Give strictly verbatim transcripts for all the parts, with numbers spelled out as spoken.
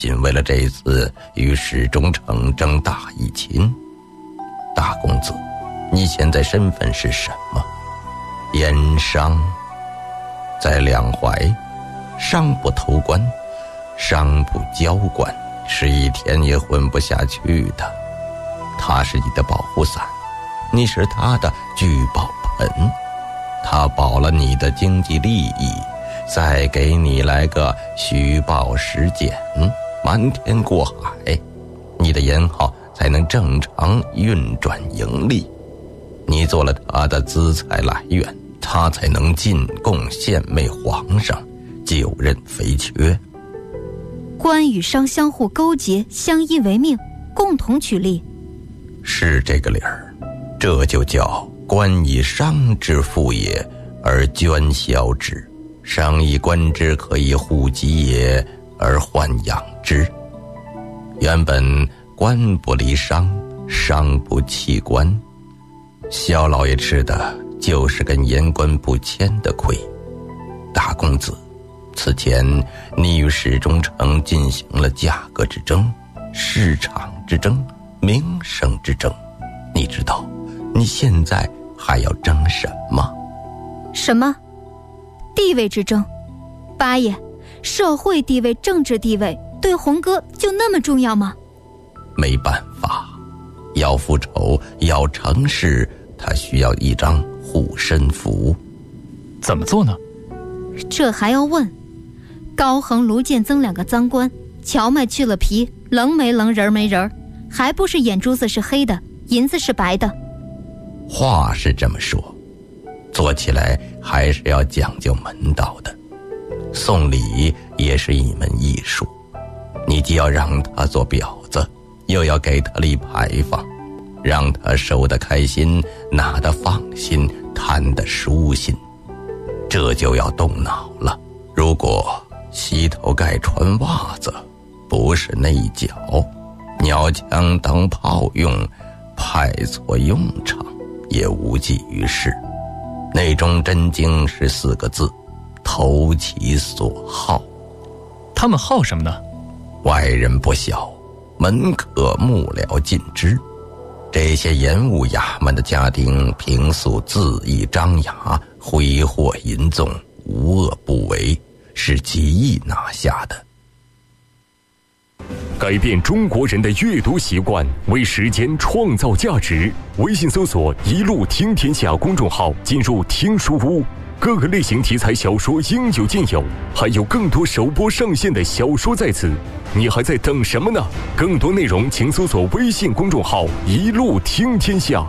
仅为了这一次与史忠诚争大义亲。大公子，你现在身份是什么？盐商。在两淮，商不投官，商不交官，是一天也混不下去的。他是你的保护伞，你是他的聚宝盆，他保了你的经济利益，再给你来个虚报实减，瞒天过海，你的盐号才能正常运转盈利。你做了他的资财来源，他才能进贡献媚皇上，就任肥缺。 官与商相互勾结，相依为命，共同取利， 是这个理儿。这就叫官以商之富也，而捐销之；商以官之可以护己也，而豢养之。原本官不离商，商不弃官。萧老爷吃的就是跟言官不签的亏。大公子，此前你与史忠诚进行了价格之争、市场之争、名声之争，你知道你现在还要争什么？ 什么？地位之争。八爷，社会地位、政治地位对洪哥就那么重要吗？ 没办法，要复仇，要成事，他需要一张护身符。 怎么做呢？ 这还要问？高恒、卢建增两个赃官，荞麦去了皮，棱没棱，人没人，还不是眼珠子是黑的，银子是白的？ 话是这么说，做起来还是要讲究门道的。送礼也是一门艺术，你既要让他做婊子，又要给他立牌坊，让他收得开心，拿得放心，谈得舒心。这就要动脑了。如果膝头盖穿袜子，不是内脚，鸟枪当炮用，派错用场，也无济于事。内中真经是四个字：投其所好。 他们好什么呢？ 外人不晓，门可幕僚尽知。这些盐务衙门的家丁平素恣意张牙，挥霍淫纵，无恶不为，是极易拿下的。 改变中国人的阅读习惯，为时间创造价值。微信搜索一路听天下公众号，进入听书屋，各个类型题材小说应有尽有，还有更多首播上线的小说在此，你还在等什么呢？更多内容请搜索微信公众号一路听天下。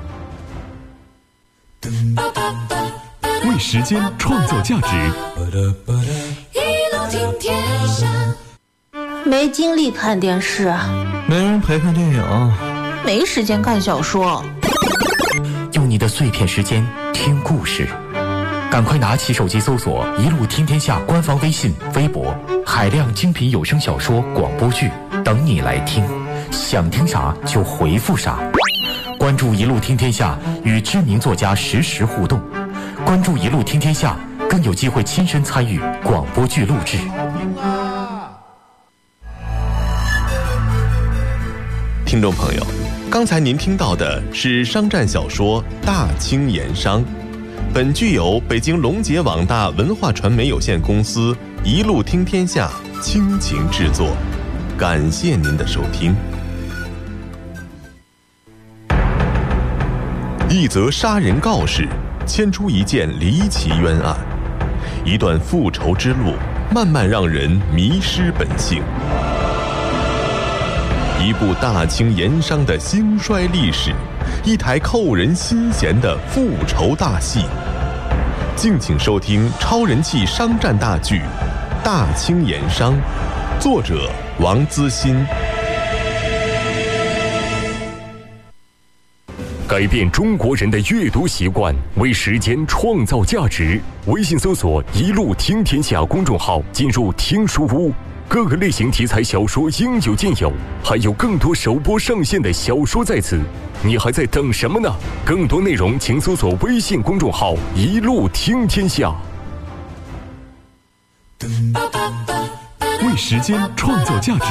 为时间创造价值， 一路听天下。 没精力看电视， 没人陪看电影， 没时间看小说。 用你的碎片时间听故事，赶快拿起手机搜索一路听天下官方微信、微博，海量精品有声小说、广播剧等你来听，想听啥就回复啥。关注一路听天下，与知名作家实时互动。关注一路听天下，更有机会亲身参与广播剧录制。 听众朋友，刚才您听到的是商战小说《大清盐商》，本剧由北京龙杰网大文化传媒有限公司一路听天下倾情制作，感谢您的收听。一则杀人告示牵出一件离奇冤案，一段复仇之路慢慢让人迷失本性，一部大清盐商的兴衰历史，一台扣人心弦的复仇大戏。敬请收听超人气商战大剧《大清盐商》，作者王资欣。 改变中国人的阅读习惯，为时间创造价值。微信搜索一路听天下公众号，进入听书屋，各个类型题材小说应有尽有，还有更多首播上线的小说在此，你还在等什么呢？更多内容请搜索微信公众号一路听天下。 为为时间创造价值。